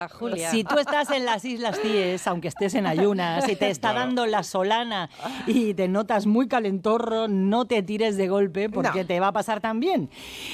Julia. Si tú estás en las Islas Cíes, aunque estés en ayunas, y te está dando la solana y te notas muy calentorro, no te tires de golpe porque te va a pasar también.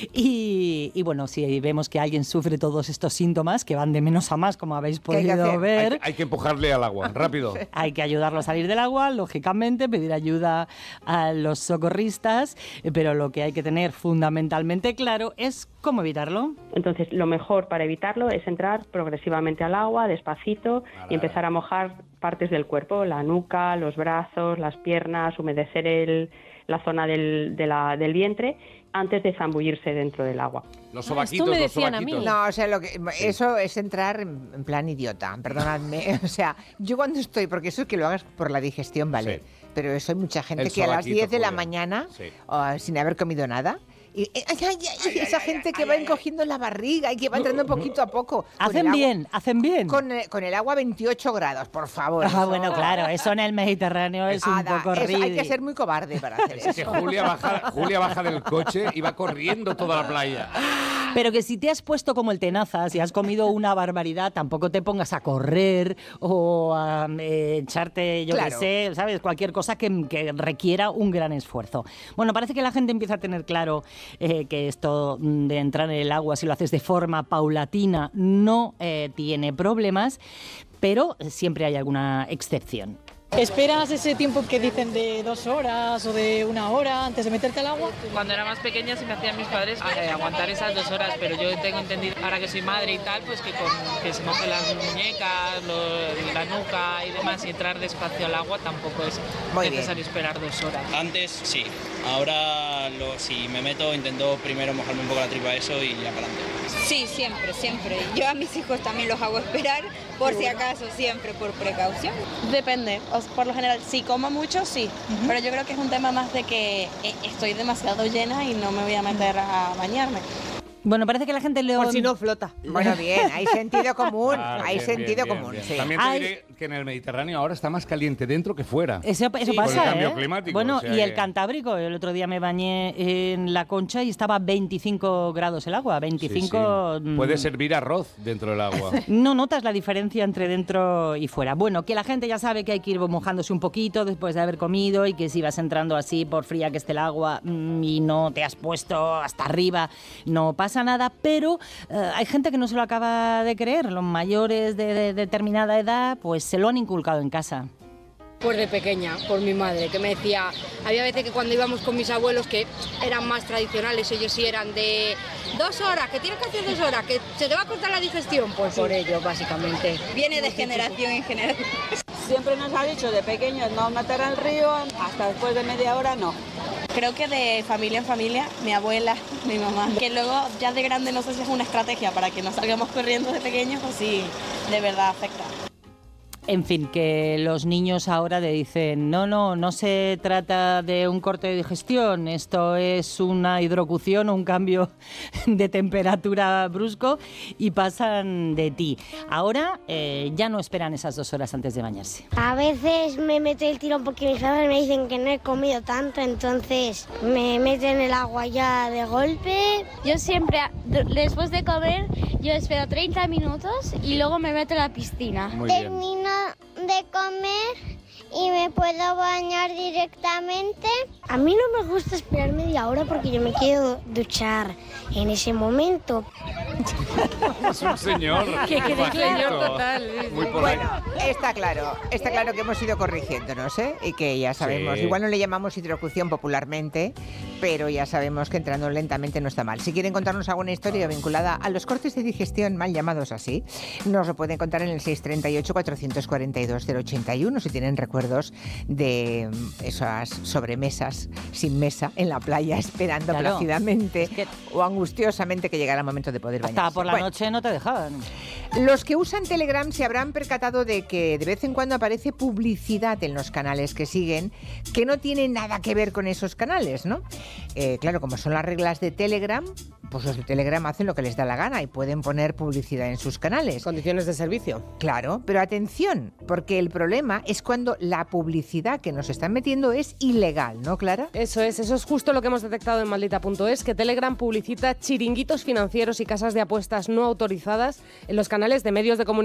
Y bueno, si vemos que alguien sufre todos estos síntomas, que van de menos a más, como habéis podido ver... Hay que empujarle al agua, rápido. Hay que ayudarlo a salir del agua, lógicamente, pedir ayuda a los socorristas, pero lo que hay que tener fundamentalmente claro es cómo evitarlo. Entonces, lo mejor para evitarlo es entrar progresivamente al agua, despacito, y empezar a mojar partes del cuerpo, la nuca, los brazos, las piernas, humedecer la zona del vientre antes de zambullirse dentro del agua. Los sobaquitos, Esto me decían a mí. No, o sea, eso es entrar en plan idiota, perdonadme. O sea, yo cuando estoy, porque eso es que lo hagas por la digestión, vale, Sí. pero eso hay mucha gente El que a las sobaquito, 10 de la Julia. mañana, Sí. sin haber comido nada... Y esa gente que va encogiendo la barriga y que va entrando poquito a poco. Hacen bien. Con el agua a 28 grados, por favor. Bueno, claro, eso en el Mediterráneo es un poco ridículo. Hay que ser muy cobarde para hacer Es que eso. Julia baja del coche y va corriendo toda la playa. Pero que si te has puesto como el tenazas y has comido una barbaridad, tampoco te pongas a correr o a echarte, yo qué sé, ¿sabes? Cualquier cosa que requiera un gran esfuerzo. Bueno, parece que la gente empieza a tener claro que esto de entrar en el agua, si lo haces de forma paulatina, no tiene problemas, pero siempre hay alguna excepción. ¿Esperas ese tiempo que dicen de 2 horas o de 1 hora antes de meterte al agua? Cuando era más pequeña se me hacían mis padres aguantar esas 2 horas, pero yo tengo entendido, ahora que soy madre y tal, pues que se mojen las muñecas, la nuca y demás, y entrar despacio al agua tampoco es necesario esperar 2 horas. Antes sí, ahora si me meto intento primero mojarme un poco la tripa eso y ya para adelante. Sí, siempre. Yo a mis hijos también los hago esperar, por si acaso, siempre por precaución. Depende, por lo general, si como mucho, sí, pero yo creo que es un tema más de que estoy demasiado llena y no me voy a meter a bañarme. Bueno, parece que la gente Por si no flota. Bueno, bien, hay sentido común, Claro, hay bien, sentido bien, común. bien. Sí. También te diré que en el Mediterráneo ahora está más caliente dentro que fuera. Eso Por pasa, el cambio climático. Bueno, o sea y el que- Cantábrico, el otro día me bañé en La Concha y estaba 25 grados el agua, 25... Sí. Puede servir arroz dentro del agua. No notas la diferencia entre dentro y fuera. Bueno, que la gente ya sabe que hay que ir mojándose un poquito después de haber comido y que si vas entrando así por fría que esté el agua y no te has puesto hasta arriba, no pasa nada, pero hay gente que no se lo acaba de creer. Los mayores de determinada edad pues se lo han inculcado en casa. Pues de pequeña, por mi madre, que me decía, había veces que cuando íbamos con mis abuelos que eran más tradicionales, ellos sí eran de 2 horas, que tienes que hacer 2 horas, que se te va a cortar la digestión, pues por ello, básicamente. Viene de generación en generación. Siempre nos ha dicho de pequeños no meter al río, hasta después de media hora no. Creo que de familia en familia, mi abuela, mi mamá, que luego ya de grande no sé si es una estrategia para que no salgamos corriendo de pequeños o si de verdad afecta. En fin, que los niños ahora le dicen, no se trata de un corte de digestión, esto es una hidrocución o un cambio de temperatura brusco y pasan de ti. Ahora ya no esperan esas 2 horas antes de bañarse. A veces me meto el tirón porque mis padres me dicen que no he comido tanto, entonces me meto en el agua ya de golpe. Yo siempre, después de comer, yo espero 30 minutos y luego me meto en la piscina. Muy bien. Termino de comer y me puedo bañar directamente. A mí no me gusta esperar media hora porque yo me quiero duchar en ese momento. Es un señor. Que quede claro, total. Muy polite. Bueno, está claro que hemos ido corrigiéndonos, ¿eh? Y que ya sabemos, Sí. igual no le llamamos hidrocución popularmente, pero ya sabemos que entrando lentamente no está mal. Si quieren contarnos alguna historia vinculada a los cortes de digestión, mal llamados así, nos lo pueden contar en el 638-442-081 si tienen recuerdos de esas sobremesas sin mesa en la playa esperando plácidamente o angustiosamente que llegara el momento de poder bañarse. Hasta por la noche no te dejaban. Los que usan Telegram se habrán percatado de que de vez en cuando aparece publicidad en los canales que siguen que no tiene nada que ver con esos canales, ¿no? Claro, como son las reglas de Telegram, pues los de Telegram hacen lo que les da la gana y pueden poner publicidad en sus canales. Condiciones de servicio. Claro, pero atención, porque el problema es cuando la publicidad que nos están metiendo es ilegal, ¿no, Clara? Eso es justo lo que hemos detectado en Maldita.es, que Telegram publicita chiringuitos financieros y casas de apuestas no autorizadas en los canales de medios de comunicación